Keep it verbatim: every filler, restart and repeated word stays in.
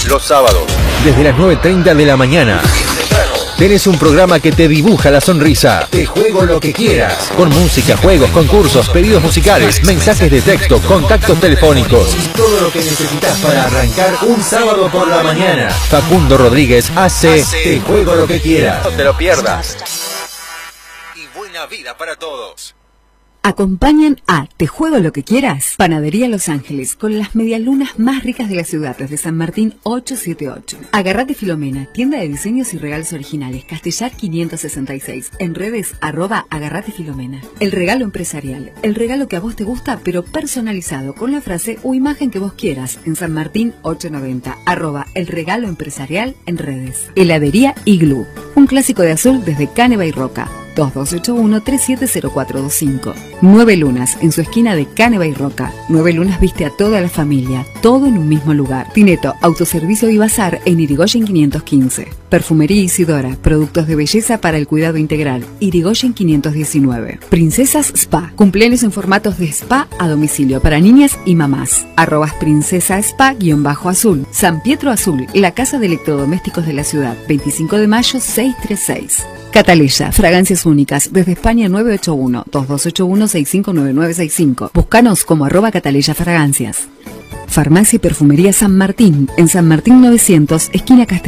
Los sábados, desde las nueve y treinta de la mañana, tenés un programa que te dibuja la sonrisa. Te juego lo que quieras. Con música, juegos, concursos, pedidos musicales, mensajes de texto, contactos telefónicos y todo lo que necesitas para arrancar un sábado por la mañana. Facundo Rodríguez hace Te juego lo que quieras. No te lo pierdas. Y buena vida para todos. Acompañan a Te juego lo que quieras, Panadería Los Ángeles, con las medialunas más ricas de la ciudad, desde San Martín ochocientos setenta y ocho. Agarrate Filomena, tienda de diseños y regalos originales, Castellar quinientos sesenta y seis. En redes, arroba Agarrate Filomena. El regalo empresarial, el regalo que a vos te gusta, pero personalizado, con la frase o imagen que vos quieras, en San Martín ochocientos noventa, arroba El regalo empresarial en redes. Heladería Iglú, un clásico de azul desde Caneva y Roca. dos dos ocho uno, tres siete cero cuatro dos cinco. Nueve Lunas, en su esquina de Caneva y Roca. Nueve Lunas viste a toda la familia, todo en un mismo lugar. Tineto, Autoservicio y Bazar en Irigoyen quinientos quince. Perfumería Isidora, productos de belleza para el cuidado integral, Irigoyen quinientos diecinueve. Princesas Spa, cumpleaños en formatos de spa a domicilio para niñas y mamás. Arrobas Princesa Spa guión bajo azul. San Pietro Azul, la casa de electrodomésticos de la ciudad, veinticinco de mayo seiscientos treinta y seis. Cataleya, fragancias únicas, desde España nueve ocho uno, dos dos ocho uno, seis cinco nueve nueve seis cinco. Búscanos como arroba Cataleya Fragancias. Farmacia y Perfumería San Martín, en San Martín novecientos, esquina Castellar.